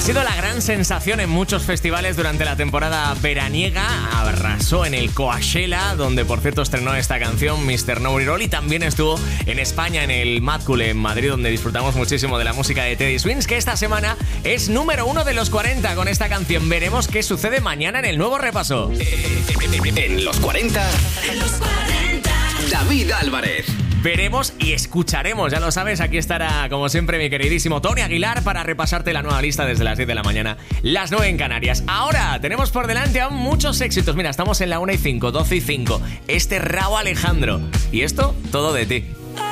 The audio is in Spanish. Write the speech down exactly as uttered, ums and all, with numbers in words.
sido la gran sensación en muchos festivales durante la temporada veraniega. Arrasó en el Coachella, donde por cierto estrenó esta canción, mister Nobody Roll, y también estuvo en España en el Mad Cool en Madrid, donde disfrutamos muchísimo de la música de Teddy Swims, que esta semana es número uno de los cuarenta con esta canción. Veremos qué sucede mañana en el nuevo repaso. En los cuarenta, en los cuarenta, David Álvarez. Veremos y escucharemos, ya lo sabes, aquí estará como siempre mi queridísimo Tony Aguilar para repasarte la nueva lista desde las diez de la mañana, las nueve en Canarias. Ahora tenemos por delante aún muchos éxitos. Mira, estamos en la una y cinco, doce y cinco. Este Rauw Alejandro. Y esto, todo de ti.